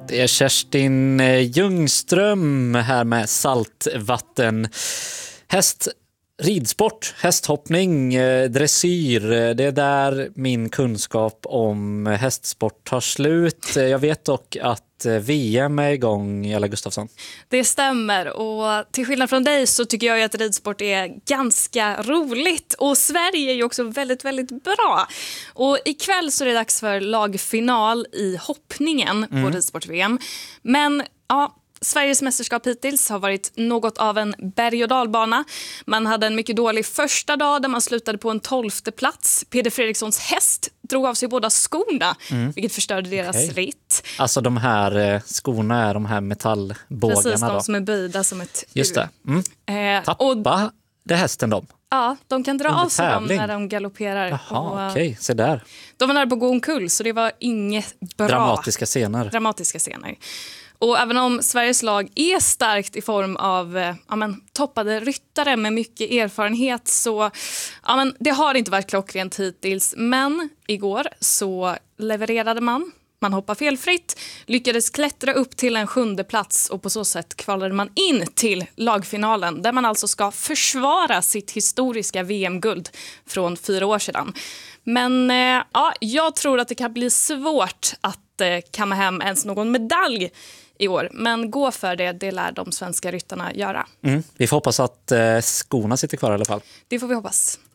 Det är Kerstin Ljungström här med Saltvatten. Ridsport, hästhoppning, dressyr, det är där min kunskap om hästsport tar slut. Jag vet dock att VM är igång, Ella Gustafsson. Det stämmer, och till skillnad från dig så tycker jag ju att ridsport är ganska roligt, och Sverige är ju också väldigt, väldigt bra. Och ikväll så är det dags för lagfinal i hoppningen på ridsport-VM. Men ja, Sveriges mästerskap hittills har varit något av en berg- och dalbana. Man hade en mycket dålig första dag där man slutade på en 12:e plats. Peder Fredrikssons häst drog av sig båda skorna, vilket förstörde deras ritt. Alltså de här skorna är de här metallbågarna. Precis, de då. som är böjda som ett Just det. Tappa det hästen dem. Ja, de kan dra Under av sig dem tävling. när de galopperar. Jaha, okej. Se där. De var nära på att gå omkull, så det var inget bra. Dramatiska scener. Och även om Sveriges lag är starkt i form av toppade ryttare med mycket erfarenhet, så det har inte varit klockrent hittills. Men igår så levererade man. Man hoppade felfritt, lyckades klättra upp till en 7:e plats, och på så sätt kvalade man in till lagfinalen, där man alltså ska försvara sitt historiska VM-guld från 4 år sedan. Men jag tror att det kan bli svårt att kamma hem ens någon medalj i år. Men gå för det lär de svenska ryttarna göra. Vi får hoppas att skorna sitter kvar i alla fall. Det får vi hoppas.